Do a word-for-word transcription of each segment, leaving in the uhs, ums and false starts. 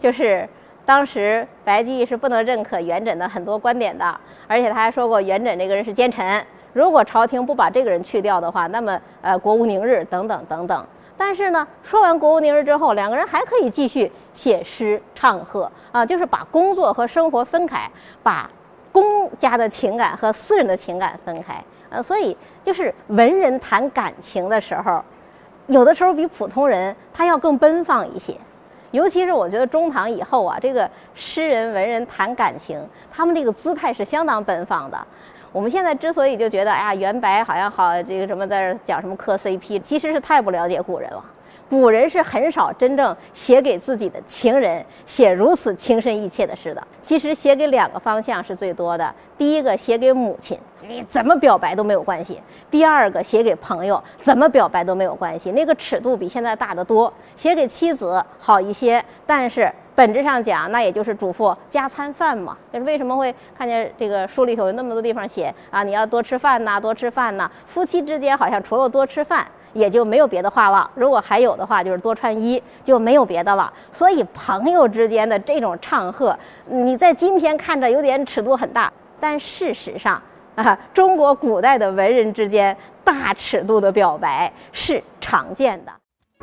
就是当时白居易是不能认可元稹的很多观点的，而且他还说过元稹这个人是奸臣，如果朝廷不把这个人去掉的话，那么呃国无宁日等等等等。但是呢，说完国无宁日之后，两个人还可以继续写诗唱和啊，就是把工作和生活分开，把公家的情感和私人的情感分开。呃，所以就是文人谈感情的时候，有的时候比普通人他要更奔放一些。尤其是我觉得中唐以后啊，这个诗人文人谈感情，他们这个姿态是相当奔放的。我们现在之所以就觉得，哎呀，元白好像好这个什么在这讲什么磕 C P， 其实是太不了解古人了。古人是很少真正写给自己的情人写如此情深意切的诗的。其实写给两个方向是最多的，第一个写给母亲，你怎么表白都没有关系；第二个写给朋友，怎么表白都没有关系，那个尺度比现在大得多。写给妻子好一些，但是本质上讲，那也就是嘱咐加餐饭嘛。就是为什么会看见这个书里头有那么多地方写啊，你要多吃饭呐，多吃饭呐。夫妻之间好像除了多吃饭，也就没有别的话了。如果还有的话，就是多穿衣，就没有别的了。所以朋友之间的这种唱和，你在今天看着有点尺度很大，但事实上啊，中国古代的文人之间大尺度的表白是常见的。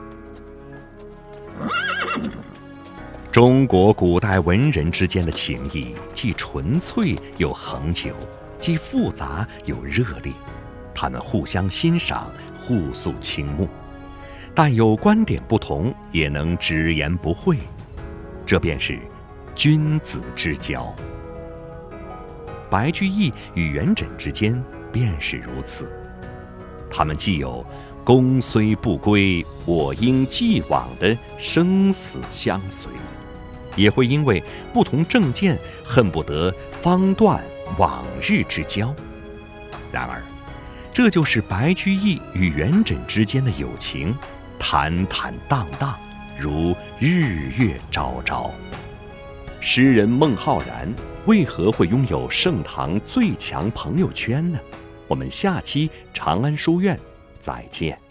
中国古代文人之间的情谊既纯粹又恒久，既复杂又热烈，他们互相欣赏，互诉倾慕，但有观点不同也能直言不讳，这便是君子之交。白居易与元稹之间便是如此，他们既有公虽不归，我应既往的生死相随，也会因为不同政见恨不得方断往日之交。然而这就是白居易与元稹之间的友情，坦坦荡荡，如日月昭昭。诗人孟浩然为何会拥有盛唐最强朋友圈呢？我们下期长安书院再见。